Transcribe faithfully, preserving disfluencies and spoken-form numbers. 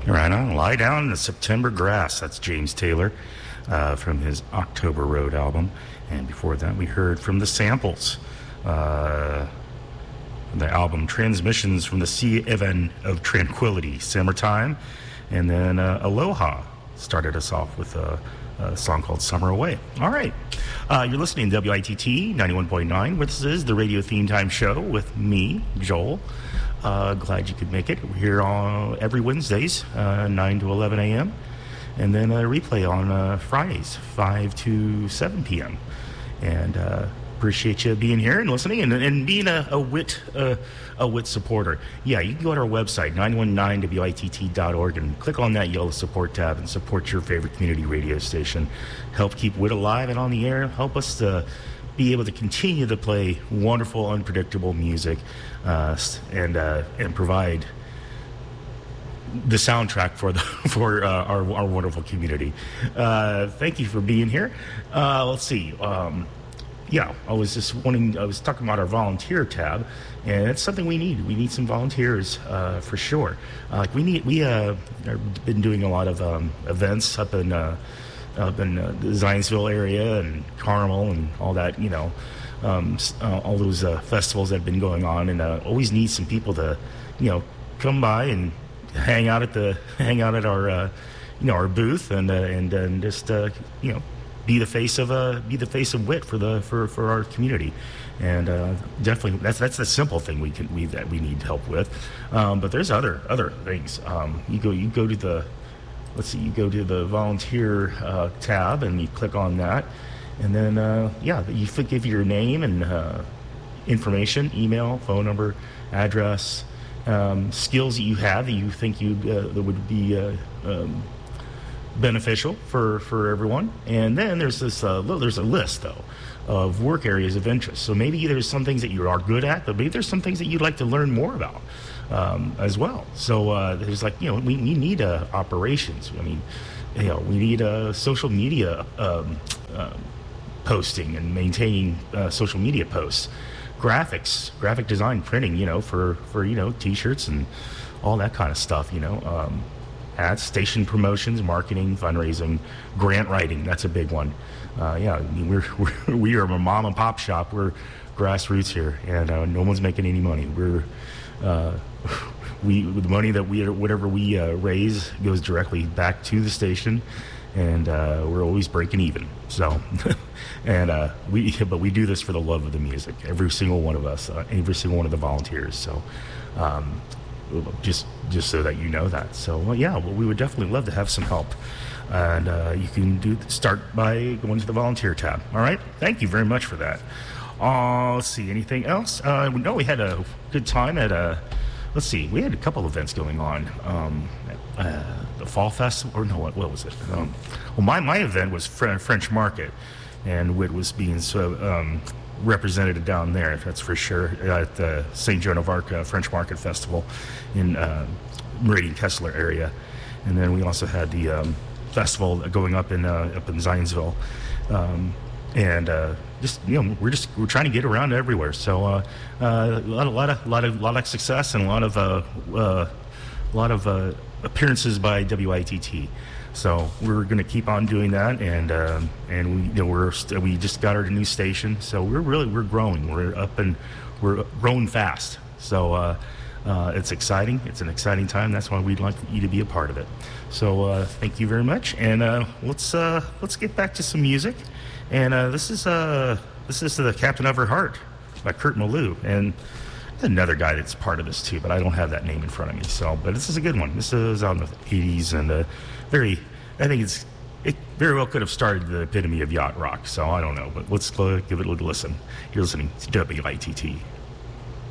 Right on. Lie Down in the September Grass. That's James Taylor uh, from his October Road album. And before that, we heard from the Samples. Uh, the album Transmissions from the Sea Even of Tranquility, Summertime. And then uh, Aloha started us off with a, a song called Summer Away. All right. Uh, you're listening to W I T T ninety-one point nine. This is the Radio Theme Time Show with me, Joel. Uh, glad you could make it. We're here on every Wednesdays, uh, nine to eleven a.m. And then a replay on uh, Fridays, five to seven p.m. And uh, appreciate you being here and listening and, and being a, a WIT uh, a WIT supporter. Yeah, you can go to our website, nine one nine W I T T dot org, and click on that yellow support tab and support your favorite community radio station. Help keep WIT alive and on the air. Help us to be able to continue to play wonderful, unpredictable music uh, and uh, and provide the soundtrack for the for uh, our, our wonderful community. Uh, thank you for being here. Uh, let's see. Um, yeah, I was just wanting. I was talking about our volunteer tab, and it's something we need. We need some volunteers uh, for sure. Uh, like we need. We uh, have been doing a lot of um, events up in. Uh, up in uh, the Zionsville area and Carmel and all that, you know, um, uh, all those uh, festivals that have been going on, and uh, always need some people to, you know, come by and hang out at the hang out at our, uh, you know, our booth and uh, and and just uh, you know, be the face of uh, be the face of WIT for the for, for our community, and uh, definitely that's that's the simple thing we can we that we need help with, um, but there's other other things. Um, you go you go to the Let's see, you go to the volunteer uh, tab and you click on that. And then, uh, yeah, you give your name and uh, information, email, phone number, address, um, skills that you have that you think you uh, that would be uh, um, beneficial for, for everyone. And then there's this uh, there's a list, though, of work areas of interest. So maybe there's some things that you are good at, but maybe there's some things that you'd like to learn more about. Um, as well. So uh, there's like, you know, we, we need uh, operations. I mean, you know, we need uh, social media um, uh, posting and maintaining uh, social media posts, graphics, graphic design, printing, you know, for, for you know, T-shirts and all that kind of stuff, you know, um, ads, station promotions, marketing, fundraising, grant writing. That's a big one. Uh, yeah, I mean, we're, we're, we are a mom and pop shop. We're grassroots here, and uh, no one's making any money. We're Uh, we the money that we whatever we uh, raise goes directly back to the station, and uh, we're always breaking even. So, and uh, we but we do this for the love of the music. Every single one of us, uh, every single one of the volunteers. So, um, just just so that you know that. So, well, yeah, well, we would definitely love to have some help, and uh, you can do start by going to the volunteer tab. All right, thank you very much for that. Uh, let's see, anything else? Uh, no, we had a good time at a, let's see, we had a couple events going on. Um, uh, the Fall Festival, or no, what, what was it? Um, well, my, my event was Fre- French Market, and WIT was being so, um, represented down there, that's for sure, at the Saint Joan of Arc uh, French Market Festival in uh, Meridian Kessler area. And then we also had the um, festival going up in uh, up in Zionsville. Um, and uh, just you know, we're just we're trying to get around everywhere. So uh, uh, a lot, a lot of, lot of, lot of success and a lot of, uh, uh, a lot of uh, appearances by W I T T. So we're going to keep on doing that, and um, and we you know we're st- we just got our new station. So we're really we're growing. We're up and we're growing fast. So uh, uh, it's exciting. It's an exciting time. That's why we'd like you to be a part of it. So uh, thank you very much, and uh, let's uh, let's get back to some music. And uh, this is uh, this is the Captain of Her Heart by Kurt Malou, and another guy that's part of this too, but I don't have that name in front of me. So, but this is a good one. This is out in the eighties, and uh, very. I think it's it very well could have started the epitome of yacht rock. So I don't know, but let's uh, give it a little listen. You're listening to W I T T.